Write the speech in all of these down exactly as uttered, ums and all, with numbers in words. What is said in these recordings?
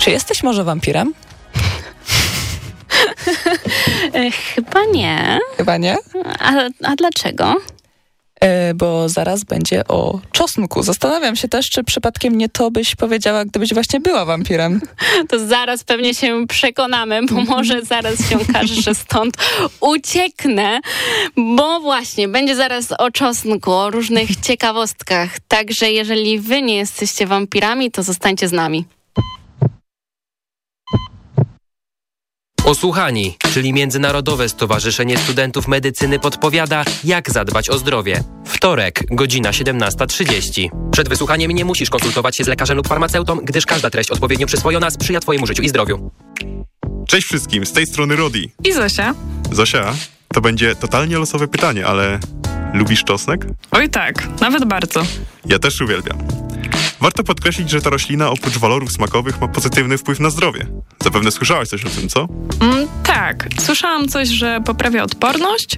Czy jesteś może wampirem? Chyba nie. Chyba nie? A, a dlaczego? E, bo zaraz będzie o czosnku. Zastanawiam się też, czy przypadkiem nie to byś powiedziała, gdybyś właśnie była wampirem. To zaraz pewnie się przekonamy, bo może zaraz się okaże, że stąd ucieknę, bo właśnie będzie zaraz o czosnku, o różnych ciekawostkach. Także jeżeli wy nie jesteście wampirami, to zostańcie z nami. Osłuchani, czyli Międzynarodowe Stowarzyszenie Studentów Medycyny podpowiada, jak zadbać o zdrowie. Wtorek, godzina siedemnasta trzydzieści. Przed wysłuchaniem nie musisz konsultować się z lekarzem lub farmaceutą, gdyż każda treść odpowiednio przyswojona sprzyja twojemu życiu i zdrowiu. Cześć wszystkim, z tej strony Rodi. I Zosia. Zosia, to będzie totalnie losowe pytanie, ale lubisz czosnek? Oj tak, nawet bardzo. Ja też uwielbiam. Warto podkreślić, że ta roślina oprócz walorów smakowych ma pozytywny wpływ na zdrowie. Zapewne słyszałaś coś o tym, co? Mm, tak, słyszałam coś, że poprawia odporność,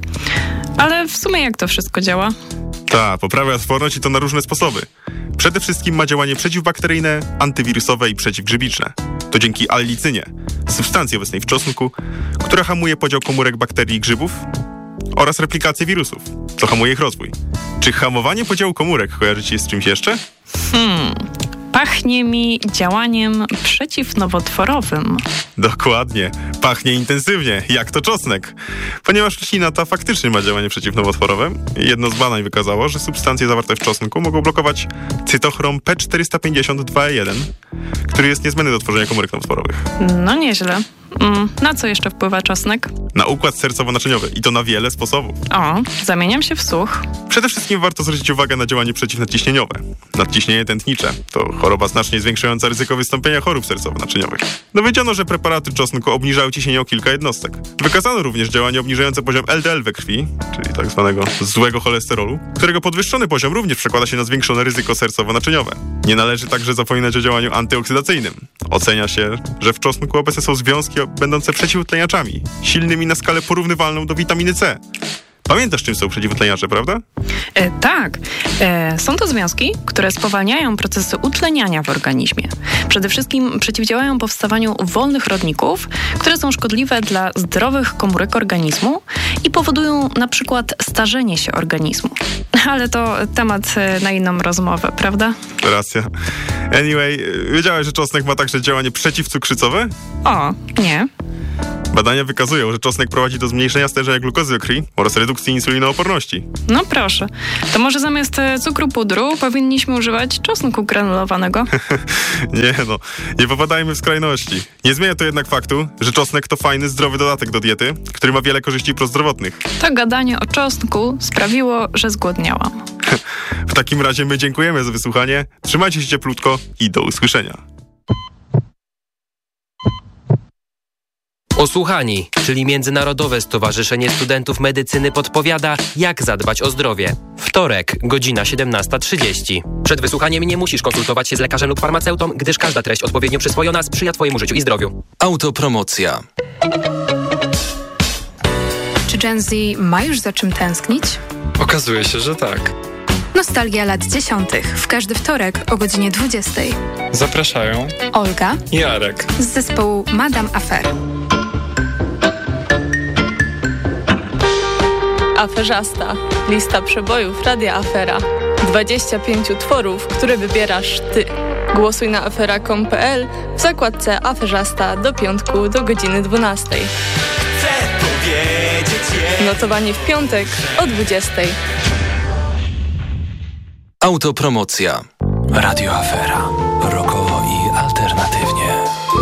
ale w sumie jak to wszystko działa? Ta, poprawia odporność i to na różne sposoby. Przede wszystkim ma działanie przeciwbakteryjne, antywirusowe i przeciwgrzybiczne. To dzięki allicynie, substancji obecnej w czosnku, która hamuje podział komórek bakterii i grzybów oraz replikację wirusów, co hamuje ich rozwój. Czy hamowanie podziału komórek kojarzy ci się z czymś jeszcze? Hmm, pachnie mi działaniem przeciwnowotworowym. Dokładnie. Pachnie intensywnie, jak to czosnek. Ponieważ roślina ta faktycznie ma działanie przeciwnowotworowe, jedno z badań wykazało, że substancje zawarte w czosnku mogą blokować cytochrom P czterysta pięćdziesiąt dwa E jeden, który jest niezbędny do tworzenia komórek nowotworowych. No nieźle. Mm, na co jeszcze wpływa czosnek? Na układ sercowo-naczyniowy i to na wiele sposobów. O, zamieniam się w słuch. Przede wszystkim warto zwrócić uwagę na działanie przeciwnadciśnieniowe. Nadciśnienie tętnicze to choroba znacznie zwiększająca ryzyko wystąpienia chorób sercowo-naczyniowych. Dowiedziono, że preparaty czosnku obniżają ciśnienie o kilka jednostek. Wykazano również działanie obniżające poziom L D L we krwi, czyli tak zwanego złego cholesterolu, którego podwyższony poziom również przekłada się na zwiększone ryzyko sercowo-naczyniowe. Nie należy także zapominać o działaniu antyoksydacyjnym. Ocenia się, że w czosnku obecne są związki będące przeciwutleniaczami, silnymi na skalę porównywalną do witaminy C. Pamiętasz, czym są przeciwutleniacze, prawda? E, tak. E, są to związki, które spowalniają procesy utleniania w organizmie. Przede wszystkim przeciwdziałają powstawaniu wolnych rodników, które są szkodliwe dla zdrowych komórek organizmu i powodują na przykład starzenie się organizmu. Ale to temat na inną rozmowę, prawda? Racja. Anyway, wiedziałeś, że czosnek ma także działanie przeciwcukrzycowe? O, nie. Badania wykazują, że czosnek prowadzi do zmniejszenia stężenia glukozy we krwi oraz redukcji insulinooporności. No proszę. To może zamiast cukru pudru powinniśmy używać czosnku granulowanego? Nie no, nie popadajmy w skrajności. Nie zmienia to jednak faktu, że czosnek to fajny, zdrowy dodatek do diety, który ma wiele korzyści prozdrowotnych. To gadanie o czosnku sprawiło, że zgłodniałam. W takim razie my dziękujemy za wysłuchanie, trzymajcie się cieplutko i do usłyszenia. Osłuchani, czyli Międzynarodowe Stowarzyszenie Studentów Medycyny podpowiada, jak zadbać o zdrowie. Wtorek, godzina siedemnasta trzydzieści. Przed wysłuchaniem nie musisz konsultować się z lekarzem lub farmaceutą, gdyż każda treść odpowiednio przyswojona sprzyja twojemu życiu i zdrowiu. Autopromocja. Czy Gen Z ma już za czym tęsknić? Okazuje się, że tak. Nostalgia lat dziesiątych. W każdy wtorek o godzinie dwudziestej. Zapraszają Olga i Jarek z zespołu Madame Affair. Aferzasta. Lista przebojów Radia Afera. dwadzieścia pięć utworów, które wybierasz ty. Głosuj na afera kropka com kropka p l w zakładce Aferzasta do piątku do godziny dwunastej. Notowanie w piątek o dwudziestej. Autopromocja. Radio Afera. Rokowo i alternatywnie.